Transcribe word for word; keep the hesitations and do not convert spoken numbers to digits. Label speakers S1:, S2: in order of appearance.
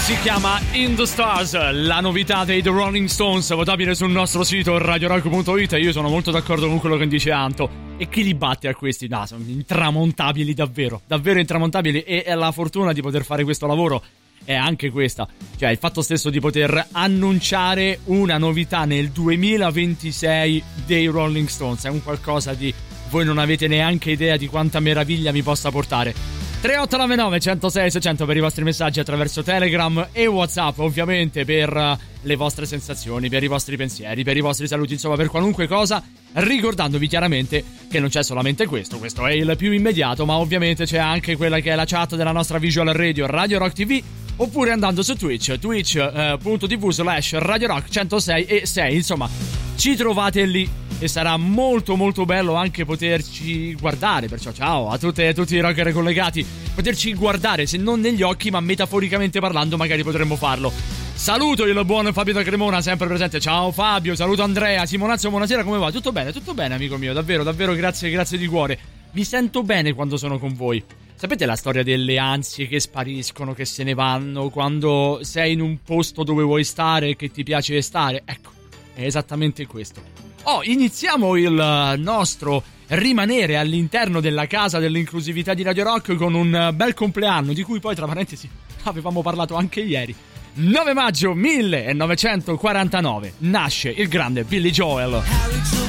S1: Si chiama In The Stars, la novità dei The Rolling Stones, votabile sul nostro sito radio rock punto it. Io sono molto d'accordo con quello che dice Anto. E chi li batte a questi? No, sono intramontabili davvero, davvero intramontabili. E la fortuna di poter fare questo lavoro è anche questa, cioè il fatto stesso di poter annunciare una novità nel duemilaventisei dei Rolling Stones è un qualcosa di... voi non avete neanche idea di quanta meraviglia mi possa portare. Tre otto nove nove uno zero sei sei zero zero per i vostri messaggi attraverso Telegram e WhatsApp, ovviamente per le vostre sensazioni, per i vostri pensieri, per i vostri saluti, insomma per qualunque cosa, ricordandovi chiaramente che non c'è solamente questo, questo è il più immediato, ma ovviamente c'è anche quella che è la chat della nostra visual radio Radio Rock T V, oppure andando su Twitch, twitch.tv slash Radio Rock centosei e sei, insomma ci trovate lì. E sarà molto molto bello anche poterci guardare, perciò ciao a tutte e tutti i rocker collegati, poterci guardare se non negli occhi ma metaforicamente parlando magari potremmo farlo. Saluto il buon Fabio da Cremona sempre presente, ciao Fabio, saluto Andrea, Simonazzo buonasera, come va? Tutto bene, tutto bene amico mio, davvero davvero grazie grazie di cuore, mi sento bene quando sono con voi. Sapete la storia delle ansie che spariscono, che se ne vanno quando sei in un posto dove vuoi stare e che ti piace stare? Ecco, è esattamente questo. Oh, iniziamo il nostro rimanere all'interno della casa dell'inclusività di Radio Rock con un bel compleanno di cui poi tra parentesi avevamo parlato anche ieri. nove maggio millenovecentoquarantanove nasce il grande Billy Joel.